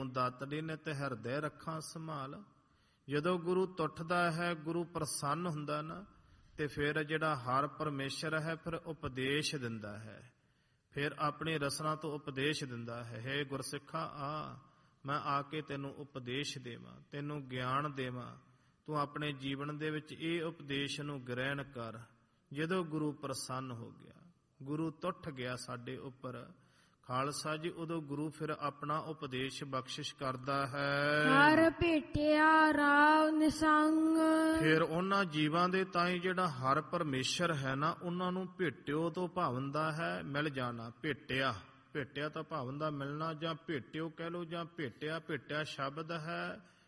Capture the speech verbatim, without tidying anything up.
ਦਾਤੜੀ ਨਿਤ ਹਿਰਦੇ ਰੱਖਾਂ ਸੰਭਾਲ। ਜਦੋਂ ਗੁਰੂ ਟੁੱਟਦਾ ਹੈ, ਗੁਰੂ ਪ੍ਰਸੰਨ ਹੁੰਦਾ ਨਾ, ਤੇ ਫਿਰ ਜਿਹੜਾ ਹਰ ਪਰਮੇਸ਼ਰ ਹੈ ਫਿਰ ਉਪਦੇਸ਼ ਦਿੰਦਾ ਹੈ, ਫਿਰ ਆਪਣੀ ਰਸਨਾ ਤੋਂ ਉਪਦੇਸ਼ ਦਿੰਦਾ ਹੈ। ਹੇ ਗੁਰਸਿੱਖਾ, ਆ ਮੈਂ ਆ ਕੇ ਤੈਨੂੰ ਉਪਦੇਸ਼ ਦੇਵਾਂ, ਤੈਨੂੰ ਗਿਆਨ ਦੇਵਾਂ, ਤੂੰ ਆਪਣੇ ਜੀਵਨ ਦੇ ਵਿੱਚ ਇਹ ਉਪਦੇਸ਼ ਨੂੰ ਗ੍ਰਹਿਣ ਕਰ। ਜਦੋਂ ਗੁਰੂ ਪ੍ਰਸੰਨ ਹੋ ਗਿਆ, ਗੁਰੂ ਟੁੱਟ ਗਿਆ ਸਾਡੇ ਉੱਪਰ ਖਾਲਸਾ ਜੀ, ਉਦੋਂ ਗੁਰੂ ਫਿਰ ਆਪਣਾ ਉਪਦੇਸ਼ ਬਖਸ਼ਿਸ਼ ਕਰਦਾ ਹੈ। ਹਰ ਭੇਟਿਆ ਰਾਵ ਨਿਸੰਗ। ਫਿਰ ਉਹਨਾਂ ਜੀਵਾਂ ਦੇ ਤਾਈਂ ਜਿਹੜਾ ਹਰ ਪਰਮੇਸ਼ਰ ਹੈ ਨਾ, ਉਹਨਾਂ ਨੂੰ ਭੇਟਿਓ ਤੋਂ ਭਾਵੰਦਾ ਹੈ ਮਿਲ ਜਾਣਾ। ਭੇਟਿਆ ਭੇਟਿਆ ਤਾਂ ਭਾਵੰਦਾ ਮਿਲਣਾ, ਜਾਂ ਭੇਟਿਓ ਕਹਿ ਲਓ, ਜਾਂ ਭੇਟਿਆ। ਭੇਟਿਆ ਸ਼ਬਦ ਹੈ